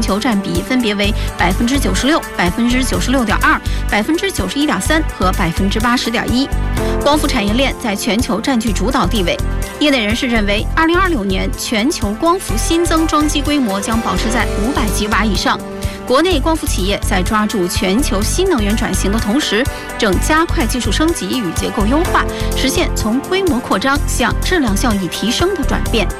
球占比分别为96%、96.2%、91.3%和80.1%。光伏产业链在全球占据主导地位。业内人士认为，2026年全球光伏新增装机规模将保持在500吉瓦以上。国内光伏企业在抓住全球新能源转型的同时，正加快技术升级与结构优化，实现从规模扩张向质量效益提升的转变。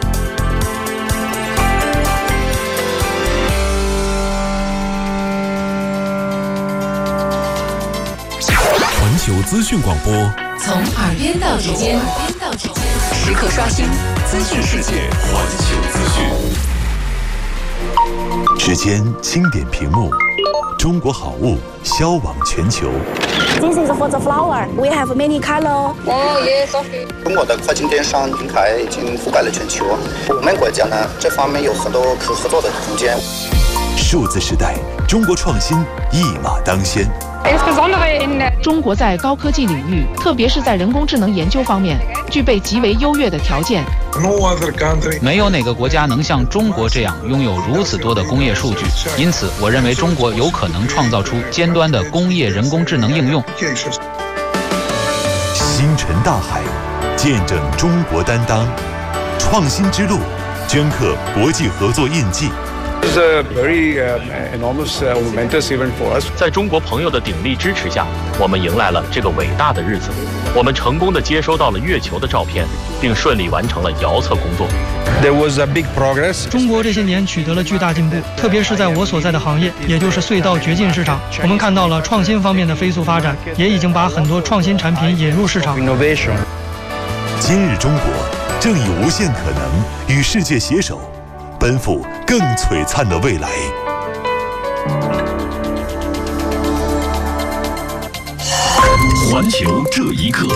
环球资讯广播， 从耳边到指尖，时刻刷新资讯世界。 环球资讯。 时间轻点屏幕，中国好物销往全球。 This is for the flower. We have many color. Yes. 中国的跨境电商平台已经覆盖了全球，我们国家呢这方面有很多可合作的空间。 数字时代，中国创新一马当先。 中国在高科技领域，特别是在人工智能研究方面，具备极为优越的条件。 没有哪个国家能像中国这样拥有如此多的工业数据，因此我认为中国有可能创造出尖端的工业人工智能应用。 星辰大海，见证中国担当，创新之路，镌刻国际合作印记。 It's a very enormous momentous event for us. 在中国朋友的鼎力支持下，我们迎来了这个伟大的日子。我们成功地接收到了月球的照片，并顺利完成了遥测工作。 There was a big progress. 中国这些年取得了巨大进步，特别是在我所在的行业，也就是隧道掘进市场，我们看到了创新方面的飞速发展，也已经把很多创新产品引入市场。 Innovation. 今日中国正以无限可能与世界携手，奔赴更璀璨的未来。 环球这一刻，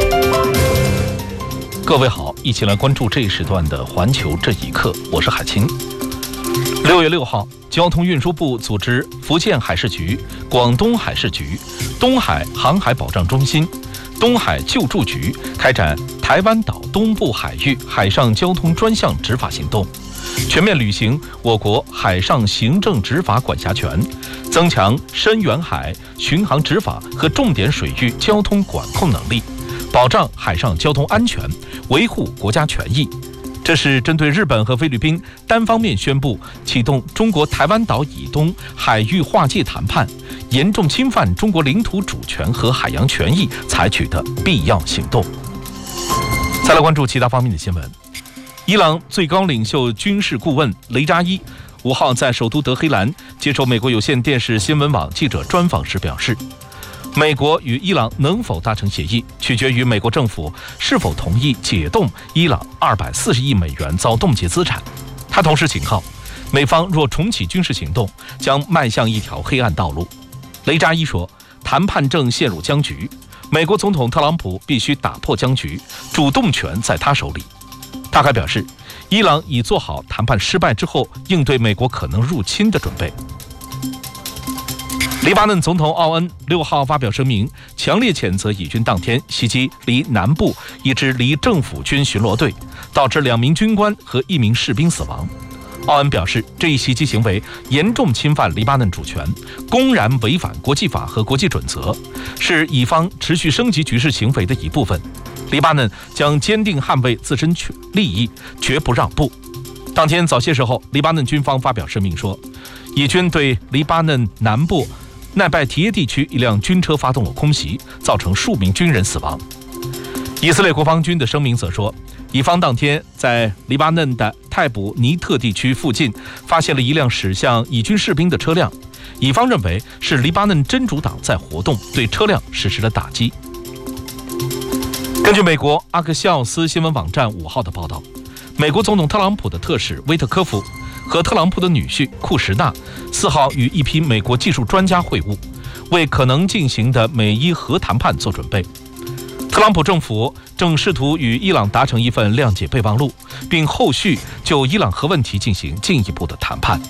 各位好，一起来关注这一时段的环球这一刻，我是海清。6月6号，交通运输部组织福建海事局、广东海事局、东海航海保障中心、东海救助局开展台湾岛东部海域海上交通专项执法行动，全面履行我国海上行政执法管辖权，增强深远海巡航执法和重点水域交通管控能力，保障海上交通安全，维护国家权益。这是针对日本和菲律宾单方面宣布启动中国台湾岛以东海域划界谈判，严重侵犯中国领土主权和海洋权益采取的必要行动。再来关注其他方面的新闻。伊朗最高领袖军事顾问雷扎伊5号在首都德黑兰接受美国有线电视新闻网记者专访时表示，美国与伊朗能否达成协议，取决于美国政府是否同意解冻伊朗240亿美元遭冻结资产。他同时警告，美方若重启军事行动，将迈向一条黑暗道路。雷扎伊说，谈判正陷入僵局，美国总统特朗普必须打破僵局，主动权在他手里。他还表示，伊朗已做好谈判失败之后应对美国可能入侵的准备。黎巴嫩总统奥恩6号发表声明，强烈谴责以军当天袭击黎南部一支黎政府军巡逻队，导致2名军官和1名士兵死亡。奥恩表示，这一袭击行为严重侵犯黎巴嫩主权，公然违反国际法和国际准则，是以方持续升级局势行为的一部分。黎巴嫩将坚定捍卫自身利益，绝不让步。当天早些时候，黎巴嫩军方发表声明说，以军对黎巴嫩南部奈拜提耶地区一辆军车发动了空袭，造成数名军人死亡。以色列国防军的声明则说，以方当天在黎巴嫩的泰卜尼特地区附近发现了一辆驶向以军士兵的车辆，以方认为是黎巴嫩真主党在活动，对车辆实施了打击。根据美国阿克西奥斯新闻网站5号的报道，美国总统特朗普的特使威特科夫和特朗普的女婿库什纳4号与一批美国技术专家会晤，为可能进行的美伊核谈判做准备。特朗普政府正试图与伊朗达成一份谅解备忘录，并后续就伊朗核问题进行进一步的谈判。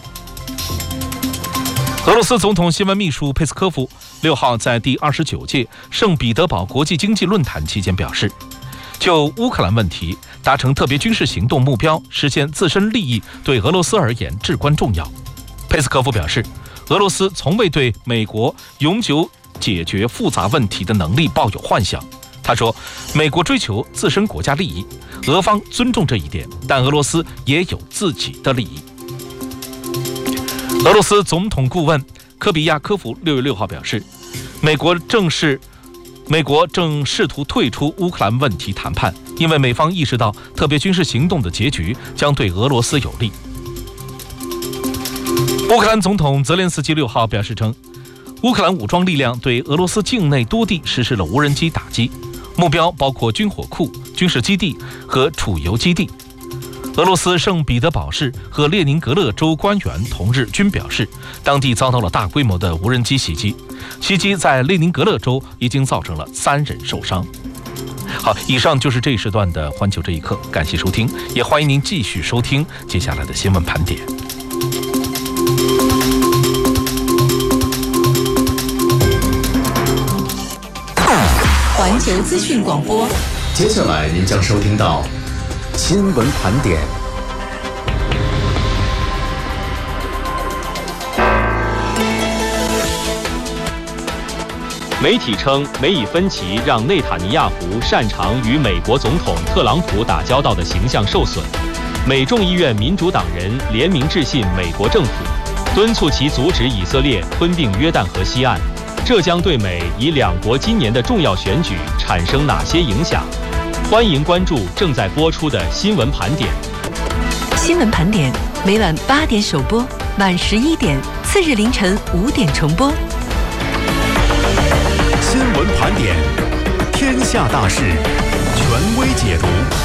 俄罗斯总统新闻秘书佩斯科夫6号在第29届圣彼得堡国际经济论坛期间表示，就乌克兰问题达成特别军事行动目标，实现自身利益对俄罗斯而言至关重要。 佩斯科夫表示，俄罗斯从未对美国永久解决复杂问题的能力抱有幻想。他说，美国追求自身国家利益，俄方尊重这一点，但俄罗斯也有自己的利益。俄罗斯总统顾问科比亚科夫6月6号表示，美国正试图退出乌克兰问题谈判，因为美方意识到特别军事行动的结局将对俄罗斯有利。乌克兰总统泽连斯基6号表示称，乌克兰武装力量对俄罗斯境内多地实施了无人机打击，目标包括军火库、军事基地和储油基地。俄罗斯圣彼得堡市和列宁格勒州官员同日均表示，当地遭到了大规模的无人机袭击，袭击在列宁格勒州已经造成了3人受伤。好，以上就是这一时段的环球这一刻，感谢收听，也欢迎您继续收听接下来的新闻盘点。 环球资讯广播， 接下来您将收听到新闻盘点。 媒体称，美以分歧让内塔尼亚胡擅长与美国总统特朗普打交道的形象受损。美众议院民主党人联名致信美国政府，敦促其阻止以色列吞并约旦河西岸。这将对美以两国今年的重要选举产生哪些影响？欢迎关注正在播出的新闻盘点。 新闻盘点每晚8点首播，晚11点，次日凌晨5点重播。 新闻盘点，天下大事，权威解读。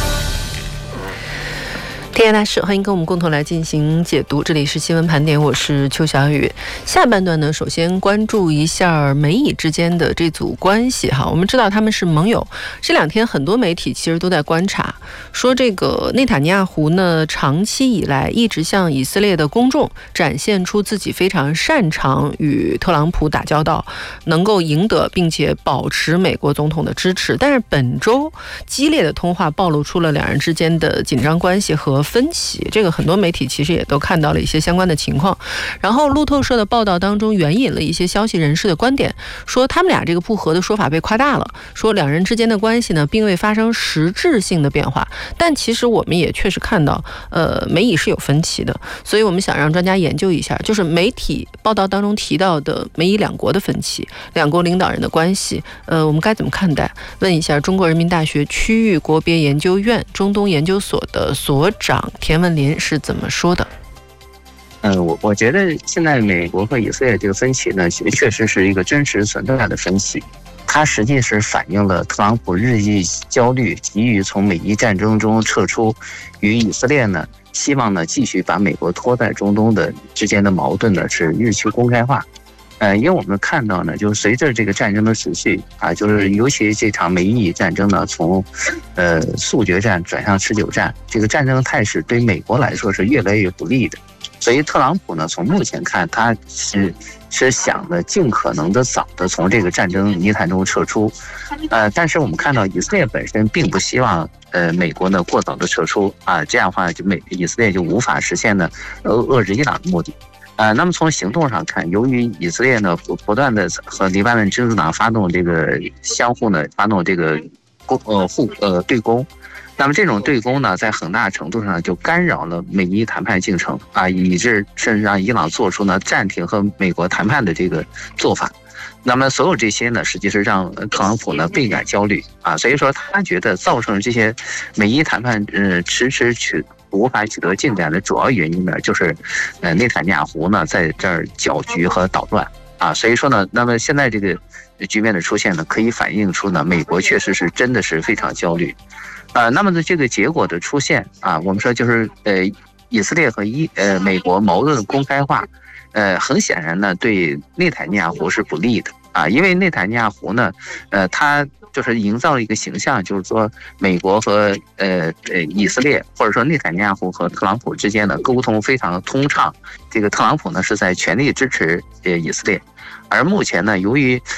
天下大事，欢迎跟我们共同来进行解读。这里是新闻盘点，我是邱小雨。下半段呢，首先关注一下美以之间的这组关系哈。我们知道他们是盟友，这2天很多媒体其实都在观察，说这个内塔尼亚胡呢，长期以来一直向以色列的公众展现出自己非常擅长与特朗普打交道，能够赢得并且保持美国总统的支持。但是本周激烈的通话暴露出了2人之间的紧张关系和分歧，这个很多媒体其实也都看到了一些相关的情况。然后路透社的报道当中援引了一些消息人士的观点，说他们俩这个不和的说法被夸大了，说2人之间的关系呢并未发生实质性的变化。但其实我们也确实看到美以是有分歧的，所以我们想让专家研究一下，就是媒体报道当中提到的美以2国的分歧，2国领导人的关系我们该怎么看待？问一下中国人民大学区域国别研究院中东研究所的所长田文林是怎么说的？ 我觉得现在美国和以色列这个分歧呢，确实是一个真实存在的分歧。它实际是反映了特朗普日益焦虑，急于从美伊战争中撤出，与以色列呢，希望呢继续把美国拖在中东的之间的矛盾呢是日趋公开化。因为我们看到呢，就是随着这个战争的持续啊，就是尤其这场美以战争呢，从速决战转向持久战，这个战争态势对美国来说是越来越不利的。所以特朗普呢，从目前看，他是想的尽可能的早的从这个战争泥潭中撤出，但是我们看到以色列本身并不希望美国呢过早的撤出啊，这样的话以色列就无法实现呢遏制伊朗的目的。那么从行动上看，由于以色列呢不断的和黎巴嫩真主党发动这个相互呢发动这个对攻，那么这种对攻呢，在很大程度上就干扰了美伊谈判进程啊，以致甚至让伊朗做出呢暂停和美国谈判的这个做法。那么所有这些呢，实际是让特朗普呢倍感焦虑啊，所以说他觉得造成这些美伊谈判无法取得进展的主要原因呢，就是内塔尼亚胡呢在这儿搅局和捣乱啊，所以说呢，那么现在这个局面的出现呢，可以反映出呢，美国确实是真的是非常焦虑。那么呢，这个结果的出现啊，我们说就是以色列和美国矛盾的公开化，很显然呢，对内塔尼亚胡是不利的啊，因为内塔尼亚胡呢，他就是营造了一个形象，就是说美国和以色列，或者说内塔尼亚胡和特朗普之间的沟通非常通畅。这个特朗普呢是在全力支持以色列，而目前呢，由于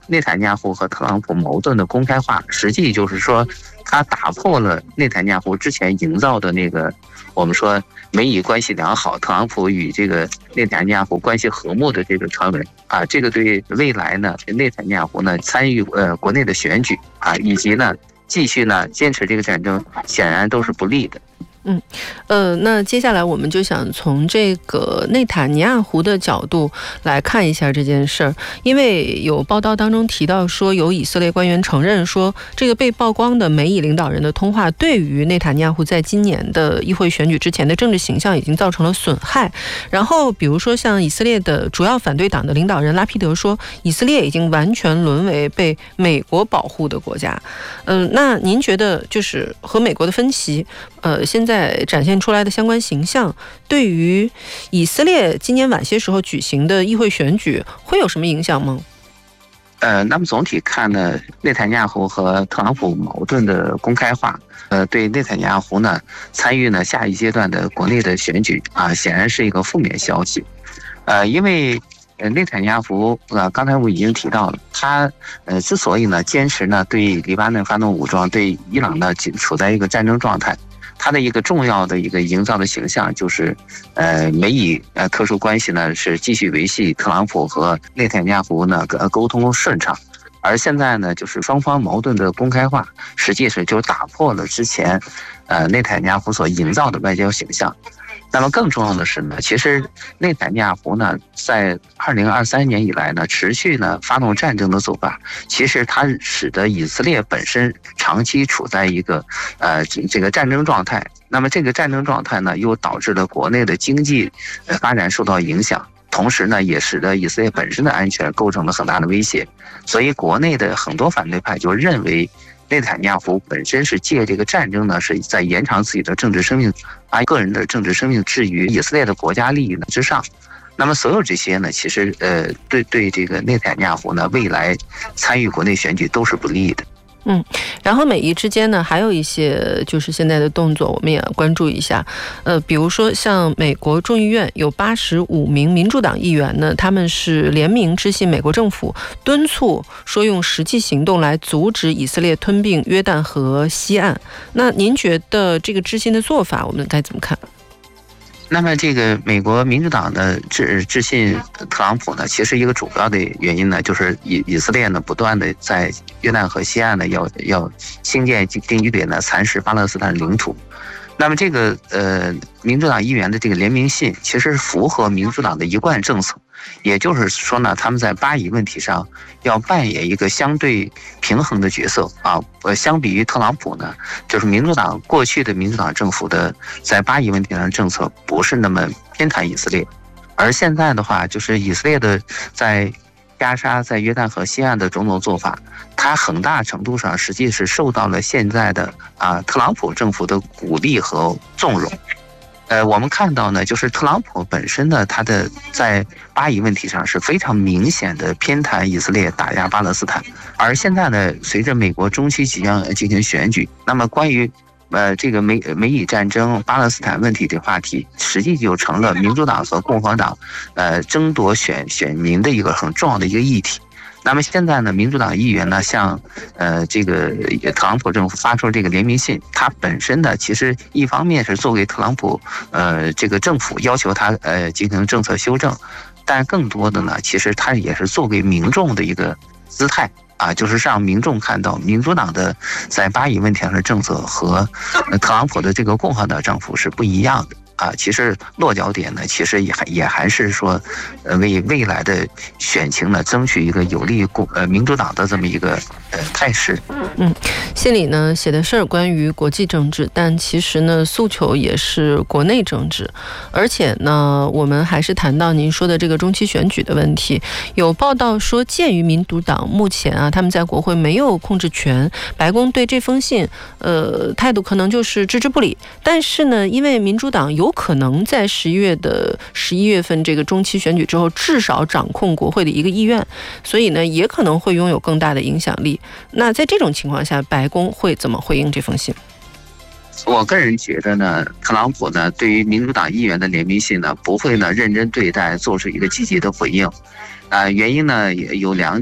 内塔尼亚胡和特朗普矛盾的公开化，实际就是说，他打破了内塔尼亚胡之前营造的那个我们说美以关系良好，特朗普与这个内塔尼亚胡关系和睦的这个传闻啊，这个对未来呢，内塔尼亚胡呢参与国内的选举啊，以及呢继续呢坚持这个战争，显然都是不利的。 那接下来我们就想从这个内塔尼亚胡的角度来看一下这件事儿，因为有报道当中提到说，有以色列官员承认说，这个被曝光的美以领导人的通话对于内塔尼亚胡在今年的议会选举之前的政治形象已经造成了损害。然后比如说像以色列的主要反对党的领导人拉皮德说，以色列已经完全沦为被美国保护的国家。那您觉得就是和美国的分歧，现在展现出来的相关形象，对于以色列今年晚些时候举行的议会选举会有什么影响吗？ 那么总体看呢，内塔尼亚胡和特朗普矛盾的公开化，对内塔尼亚胡呢参与呢下一阶段的国内的选举啊，显然是一个负面消息。因为内塔尼亚胡刚才我已经提到了，他之所以呢坚持呢对黎巴嫩发动武装，对伊朗呢处在一个战争状态。他的一个重要的一个营造的形象就是，美以特殊关系呢是继续维系特朗普和内塔尼亚胡呢沟通顺畅，而现在呢就是双方矛盾的公开化，实际是就打破了之前内塔尼亚胡所营造的外交形象。那么更重要的是呢，其实内塔尼亚胡呢在2023年以来呢持续呢发动战争的做法，其实它使得以色列本身长期处在一个这个战争状态。那么这个战争状态呢又导致了国内的经济发展受到影响，同时呢也使得以色列本身的安全构成了很大的威胁。所以国内的很多反对派就认为内塔尼亚胡本身是借这个战争呢，是在延长自己的政治生命，把个人的政治生命置于以色列的国家利益呢之上。那么所有这些呢，其实对这个内塔尼亚胡呢未来参与国内选举都是不利的。 然后美伊之间呢还有一些就是现在的动作，我们也关注一下。比如说像美国众议院有85名民主党议员呢，他们是联名致信美国政府，敦促说用实际行动来阻止以色列吞并约旦河西岸。那您觉得这个致信的做法我们该怎么看？ 那么这个美国民主党的致信特朗普呢，其实一个主要的原因呢，就是以色列呢不断的在约旦河西岸呢要兴建定居点呢，蚕食巴勒斯坦领土。那么这个民主党议员的这个联名信，其实是符合民主党的一贯政策，也就是说呢，他们在巴以问题上要扮演一个相对平衡的角色啊。相比于特朗普呢，就是民主党过去的民主党政府的在巴以问题上的政策不是那么偏袒以色列，而现在的话，就是以色列的在加沙在约旦河西岸的种种做法，它很大程度上实际是受到了现在的特朗普政府的鼓励和纵容。我们看到呢，就是特朗普本身呢，他的在巴以问题上是非常明显的偏袒以色列，打压巴勒斯坦。而现在呢，随着美国中期即将进行选举，那么关于这个美以战争、巴勒斯坦问题的话题，实际就成了民主党和共和党争夺选民的一个很重要的一个议题。那么现在呢，民主党议员呢向这个特朗普政府发出这个联名信，它本身呢其实一方面是作为特朗普这个政府要求他进行政策修正，但更多的呢，其实它也是作为民众的一个姿态啊，就是让民众看到民主党的在巴以问题上的政策和特朗普的这个共和党政府是不一样的。其实落脚点呢，其实也还是说，为未来的选情呢，争取一个有利于民主党的这么一个态势。 信里呢写的是关于国际政治，但其实呢诉求也是国内政治。而且呢，我们还是谈到您说的这个中期选举的问题。有报道说，鉴于民主党目前他们在国会没有控制权，白宫对这封信态度可能就是置之不理。但是呢，因为民主党有可能在11月份这个中期选举之后至少掌控国会的一个议院，所以呢也可能会拥有更大的影响力。那在这种情况下，白宫会怎么回应这封信？ 我个人觉得呢，特朗普呢对于民主党议员的联名信呢不会呢认真对待，做出一个积极的回应。原因呢也有2点。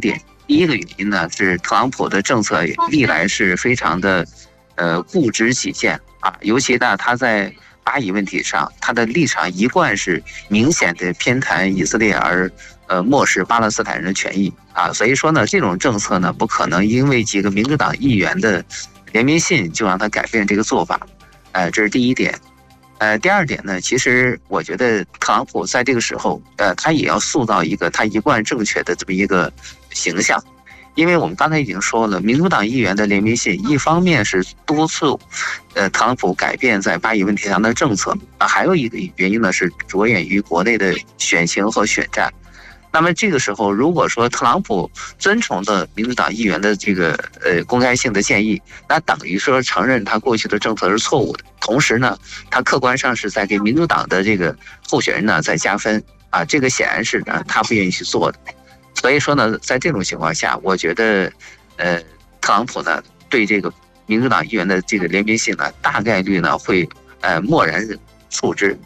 第一个原因呢是特朗普的政策历来是非常的固执己见啊，尤其呢他在巴以问题上，他的立场一贯是明显的偏袒以色列而漠视巴勒斯坦人的权益啊，所以说呢这种政策呢不可能因为几个民主党议员的联名信就让他改变这个做法，这是第一点。第二点呢，其实我觉得特朗普在这个时候，他也要塑造一个他一贯正确的这么一个形象，因为我们刚才已经说了，民主党议员的联名信，一方面是督促，特朗普改变在巴以问题上的政策啊，还有一个原因呢是着眼于国内的选情和选战。那么这个时候，如果说特朗普遵从的民主党议员的这个公开性的建议，那等于说承认他过去的政策是错误的，同时呢，他客观上是在给民主党的这个候选人呢在加分啊，这个显然是呢他不愿意去做的。所以说呢，在这种情况下，我觉得特朗普呢对这个民主党议员的这个联名信呢，大概率呢会默然处之。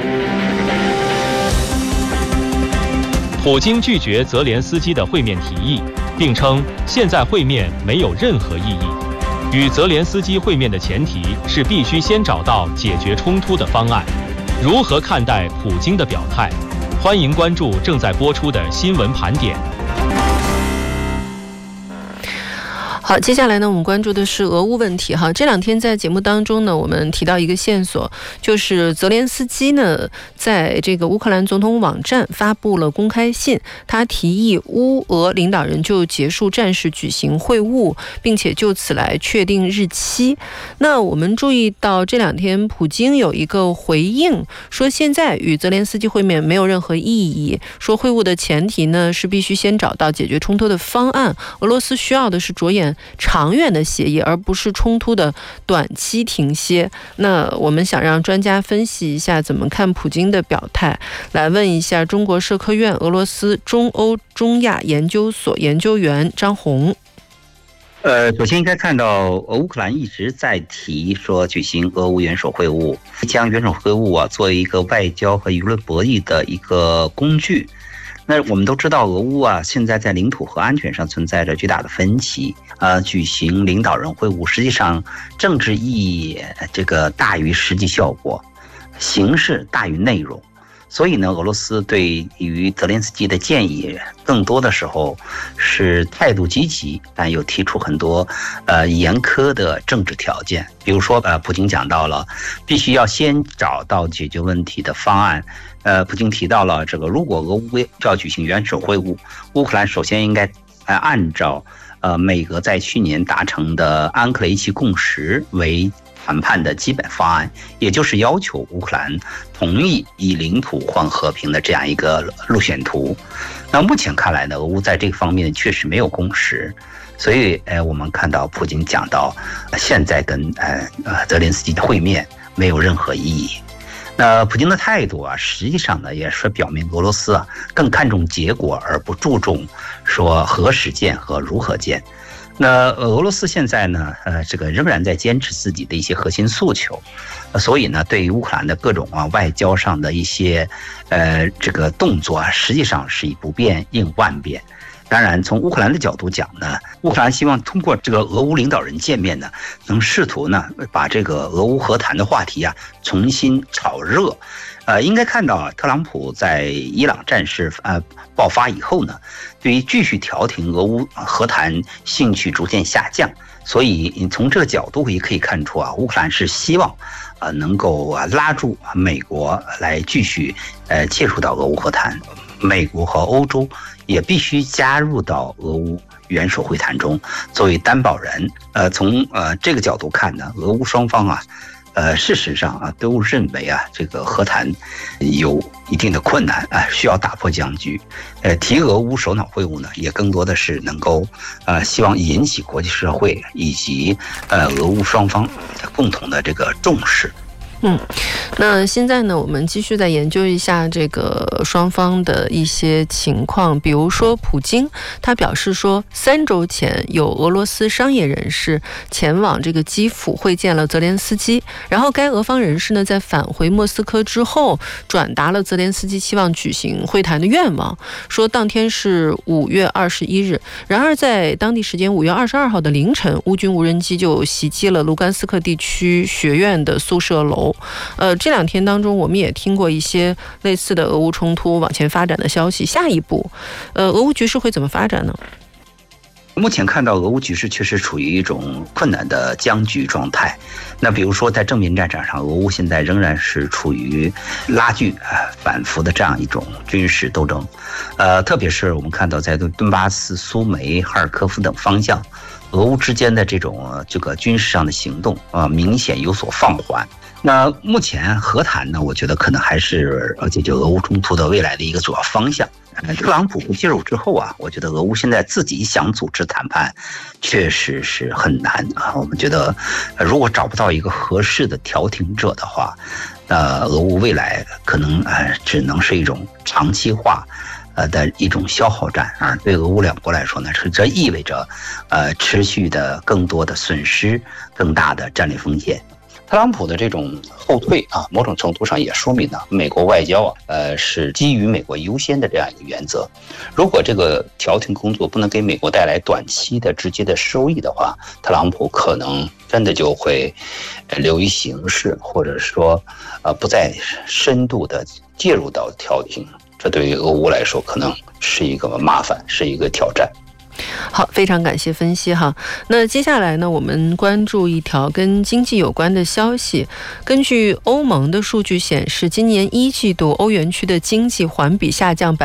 普京拒绝泽连斯基的会面提议，并称现在会面没有任何意义。与泽连斯基会面的前提是必须先找到解决冲突的方案。如何看待普京的表态？欢迎关注正在播出的新闻盘点。 好，接下来呢，我们关注的是俄乌问题哈。这两天在节目当中呢，我们提到一个线索，就是泽连斯基呢，在这个乌克兰总统网站发布了公开信，他提议乌俄领导人就结束战事举行会晤，并且就此来确定日期。那我们注意到这两天普京有一个回应，说现在与泽连斯基会面没有任何意义，说会晤的前提呢是必须先找到解决冲突的方案，俄罗斯需要的是着眼长远的协议，而不是冲突的短期停歇。那我们想让专家分析一下怎么看普京的表态，来问一下中国社科院俄罗斯中欧中亚研究所研究员张红。 首先应该看到乌克兰一直在提说举行俄乌元首会晤，将元首会晤啊作为一个外交和舆论博弈的一个工具。那我们都知道，俄乌啊现在在领土和安全上存在着巨大的分歧，举行领导人会晤，实际上政治意义这个大于实际效果，形式大于内容。所以呢，俄罗斯对于泽连斯基的建议，更多的时候是态度积极，但又提出很多严苛的政治条件。比如说，普京讲到了必须要先找到解决问题的方案。普京提到了这个，如果俄乌要举行元首会晤，乌克兰首先应该按照美俄在去年达成的安克雷奇共识为谈判的基本方案，也就是要求乌克兰同意以领土换和平的这样一个路线图。那目前看来呢，俄乌在这个方面确实没有共识，所以我们看到普京讲到现在跟泽连斯基的会面没有任何意义。那普京的态度啊，实际上呢也是表明俄罗斯啊更看重结果，而不注重说何时见和如何见。那俄罗斯现在呢，这个仍然在坚持自己的一些核心诉求，所以呢，对于乌克兰的各种外交上的一些这个动作啊，实际上是以不变应万变。当然，从乌克兰的角度讲呢，乌克兰希望通过这个俄乌领导人见面呢，能试图呢把这个俄乌和谈的话题啊重新炒热。应该看到啊，特朗普在伊朗战事爆发以后呢，对于继续调停俄乌和谈兴趣逐渐下降。所以从这个角度也可以看出啊，乌克兰是希望能够拉住美国来继续介入到俄乌和谈。美国和欧洲也必须加入到俄乌元首会谈中，作为担保人。从这个角度看呢，俄乌双方啊，事实上啊都认为啊这个和谈有一定的困难啊，需要打破僵局。提俄乌首脑会晤呢，也更多的是能够希望引起国际社会以及俄乌双方共同的这个重视。 那现在呢，我们继续再研究一下这个双方的一些情况。比如说，普京他表示说，3周前有俄罗斯商业人士前往这个基辅会见了泽连斯基，然后该俄方人士呢在返回莫斯科之后，转达了泽连斯基希望举行会谈的愿望，说当天是5月21日。然而在当地时间5月22号的凌晨，乌军无人机就袭击了卢甘斯克地区学院的宿舍楼。这2天当中，我们也听过一些类似的俄乌冲突往前发展的消息。下一步，俄乌局势会怎么发展呢？ 目前看到俄乌局势确实处于一种困难的僵局状态。那比如说在正面战场上，俄乌现在仍然是处于拉锯反复的这样一种军事斗争。特别是我们看到在顿巴斯、苏梅、哈尔科夫等方向，俄乌之间的这个军事上的行动明显有所放缓。那目前和谈呢，我觉得可能还是解决俄乌冲突的未来的一个主要方向。特朗普介入之后我觉得俄乌现在自己想组织谈判，确实是很难我们觉得，如果找不到一个合适的调停者的话，俄乌未来可能只能是一种长期化的一种消耗战对俄乌两国来说呢，这意味着持续的更多的损失，更大的战略风险。特朗普的这种后退某种程度上也说明了美国外交是基于美国优先的这样一个原则。如果这个调停工作不能给美国带来短期的直接的收益的话，特朗普可能真的就会流于形式，或者说不再深度的介入到调停。这对于俄乌来说可能是一个麻烦，是一个挑战。 好，非常感谢分析哈。那接下来呢，我们关注一条跟经济有关的消息。根据欧盟的数据显示，今年1季度欧元区的经济环比下降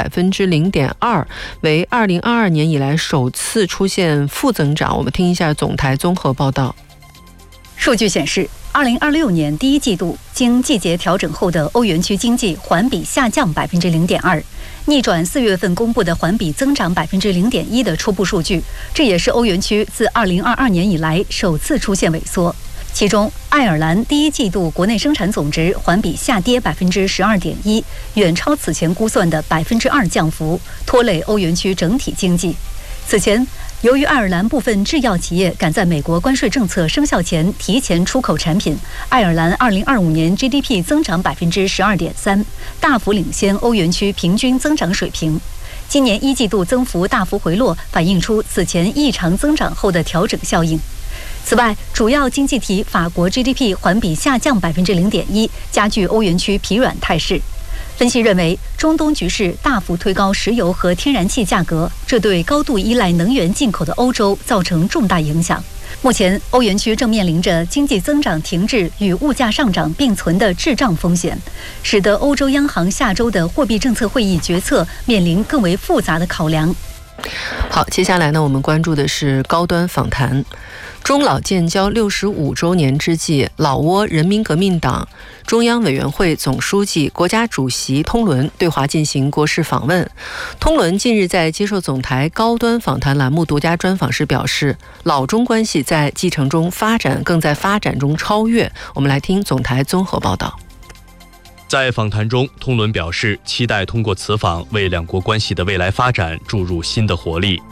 0.2%，为2022年以来首次出现负增长。我们听一下总台综合报道。 数据显示，2026年第1季度经季节调整后的欧元区经济环比下降0.2%。逆转4月份公布的环比增长0.1%的初步数据，这也是欧元区自2022年以来首次出现萎缩。其中，爱尔兰第1季度国内生产总值环比下跌12.1%，远超此前估算的2%降幅，拖累欧元区整体经济。此前，由于爱尔兰部分制药企业赶在美国关税政策生效前提前出口产品，爱尔兰2025年 GDP 增长12.3%，大幅领先欧元区平均增长水平。今年1季度增幅大幅回落，反映出此前异常增长后的调整效应。此外，主要经济体法国 GDP 环比下降0.1%，加剧欧元区疲软态势。分析认为，中东局势大幅推高石油和天然气价格，这对高度依赖能源进口的欧洲造成重大影响。目前，欧元区正面临着经济增长停滞与物价上涨并存的滞胀风险，使得欧洲央行下周的货币政策会议决策面临更为复杂的考量。 好，接下来呢，我们关注的是高端访谈。中老建交65周年之际，老挝人民革命党中央委员会总书记、国家主席通伦对华进行国事访问。通伦近日在接受总台高端访谈栏目独家专访时表示，老中关系在继承中发展，更在发展中超越。我们来听总台综合报道。 在访谈中，通伦表示，期待通过此访为两国关系的未来发展注入新的活力。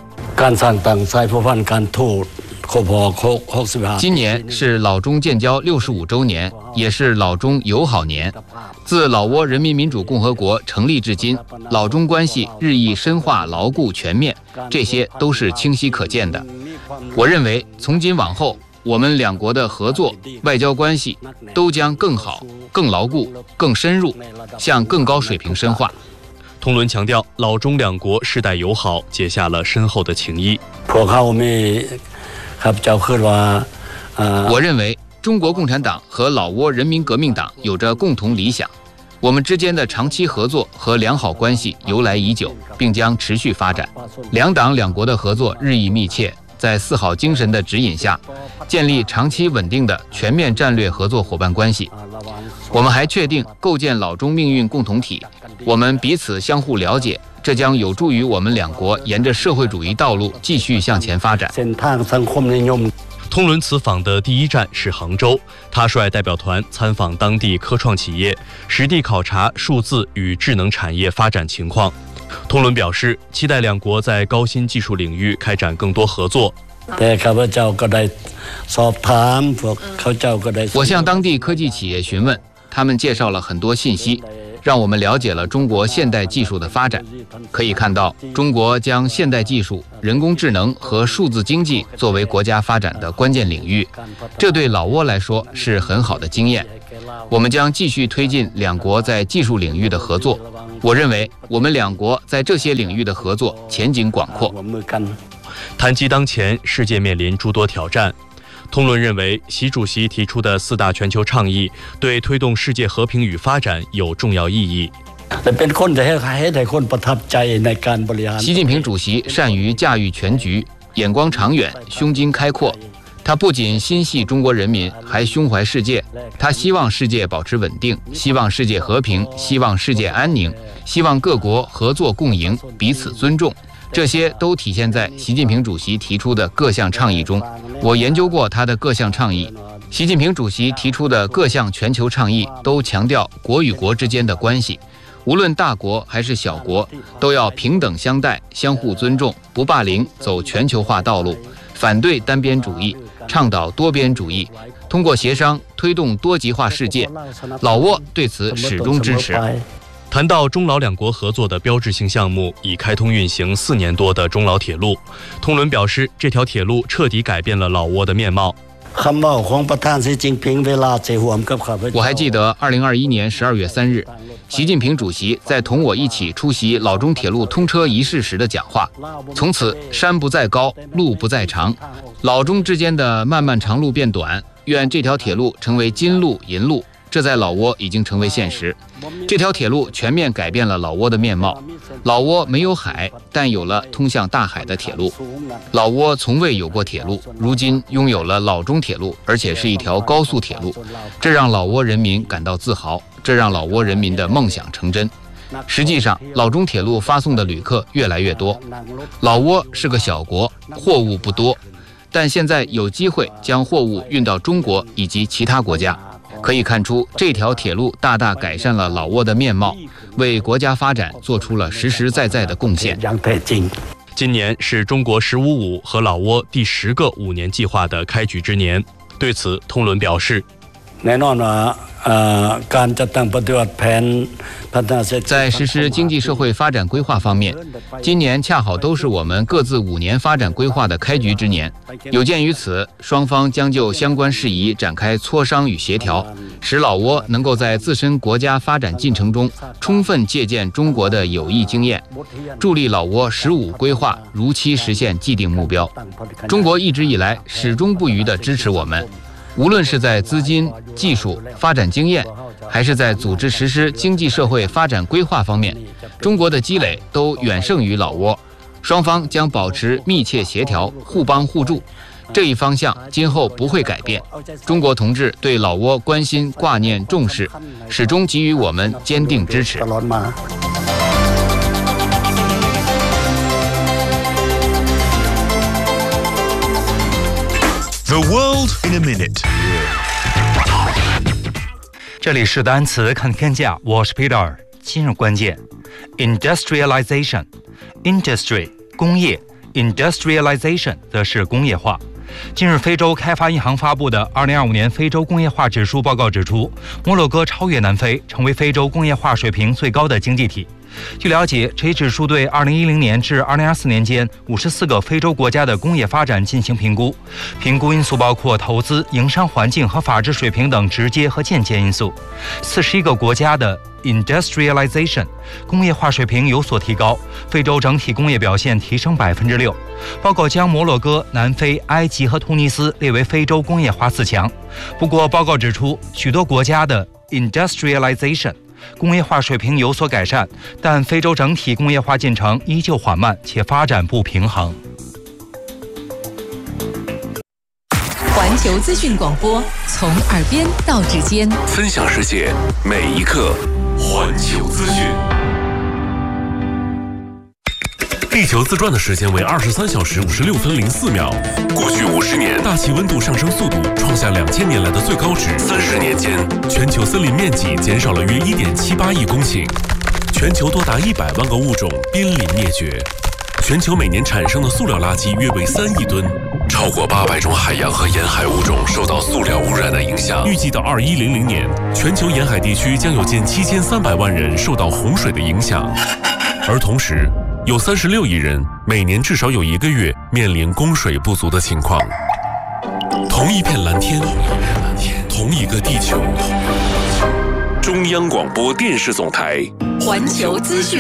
今年是老中建交65周年，也是老中友好年。自老挝人民民主共和国成立至今，老中关系日益深化、牢固、全面，这些都是清晰可见的。我认为，从今往后，我们两国的合作、外交关系都将更好、更牢固、更深入，向更高水平深化。 通伦强调，老中两国世代友好，结下了深厚的情谊。 我认为，中国共产党和老挝人民革命党有着共同理想，我们之间的长期合作和良好关系由来已久，并将持续发展。两党两国的合作日益密切，在四好精神的指引下，建立长期稳定的全面战略合作伙伴关系。我们还确定构建老中命运共同体，我们彼此相互了解，这将有助于我们两国沿着社会主义道路继续向前发展。 通伦此访的第一站是杭州，他率代表团参访当地科创企业，实地考察数字与智能产业发展情况。通伦表示，期待两国在高新技术领域开展更多合作。 我向当地科技企业询问，他们介绍了很多信息，让我们了解了中国现代技术的发展。可以看到，中国将现代技术、人工智能和数字经济作为国家发展的关键领域，这对老挝来说是很好的经验。我们将继续推进两国在技术领域的合作。我认为，我们两国在这些领域的合作前景广阔。 谈及当前世界面临诸多挑战，通伦认为，习主席提出的4大全球倡议对推动世界和平与发展有重要意义。 习近平主席善于驾驭全局，眼光长远，胸襟开阔。他不仅心系中国人民，还胸怀世界。他希望世界保持稳定，希望世界和平，希望世界安宁，希望各国合作共赢，彼此尊重。这些都体现在习近平主席提出的各项倡议中。我研究过他的各项倡议，习近平主席提出的各项全球倡议都强调国与国之间的关系，无论大国还是小国，都要平等相待，相互尊重，不霸凌，走全球化道路，反对单边主义，倡导多边主义，通过协商推动多极化世界。老挝对此始终支持。 谈到中老两国合作的标志性项目，已开通运行4年多的中老铁路，通伦表示，这条铁路彻底改变了老挝的面貌。 我还记得2021年12月3日，习近平主席在同我一起出席老中铁路通车仪式时的讲话。从此，山不再高，路不再长，老中之间的漫漫长路变短，愿这条铁路成为金路银路。这在老挝已经成为现实。这条铁路全面改变了老挝的面貌。老挝没有海，但有了通向大海的铁路。老挝从未有过铁路，如今拥有了老中铁路，而且是一条高速铁路，这让老挝人民感到自豪，这让老挝人民的梦想成真。实际上，老中铁路发送的旅客越来越多。老挝是个小国，货物不多，但现在有机会将货物运到中国以及其他国家。可以看出，这条铁路大大改善了老挝的面貌，为国家发展做出了实实在在的贡献。 今年是中国“15+5”和老挝第10个5年计划的开局之年。对此，通伦表示， 在实施经济社会发展规划方面，今年恰好都是我们各自5年发展规划的开局之年。有鉴于此，双方将就相关事宜展开磋商与协调，使老挝能够在自身国家发展进程中充分借鉴中国的有益经验，助力老挝“15+5”规划如期实现既定目标。中国一直以来始终不渝地支持我们。无论是在资金、技术、发展经验，还是在组织实施经济社会发展规划方面，中国的积累都远胜于老挝。双方将保持密切协调，互帮互助，这一方向今后不会改变。中国同志对老挝关心、挂念、重视，始终给予我们坚定支持。 The world in a minute。 这里是单词看天下，我是 Peter。今日关键 ：industrialization。industry 工业 ，industrialization 则是工业化。近日，非洲开发银行发布的2025年非洲工业化指数报告指出，摩洛哥超越南非，成为非洲工业化水平最高的经济体。据了解，这一指数对2010年至2024年间54个非洲国家的工业发展进行评估，评估因素包括投资、营商环境和法治水平等直接和间接因素。41个国家的 industrialization 工业化水平有所提高，非洲整体工业表现提升6%。报告将摩洛哥、南非、埃及和突尼斯列为非洲工业化4强。不过，报告指出，许多国家的 industrialization工业化水平有所改善，但非洲整体工业化进程依旧缓慢且发展不平衡。 环球资讯广播，从耳边到指尖， 分享世界每一刻。环球资讯。 地球自转的时间为23小时56分04秒。过去50年，大气温度上升速度创下2000年来的最高值。30年间，全球森林面积减少了约1.78亿公顷，全球多达100万个物种濒临灭绝。全球每年产生的塑料垃圾约为3亿吨，超过800种海洋和沿海物种受到塑料污染的影响。预计到2100年，全球沿海地区将有近7300万人受到洪水的影响，而同时，有36亿人每年至少有1个月面临供水不足的情况。同一片蓝天，同一个地球。中央广播电视总台， 环球资讯。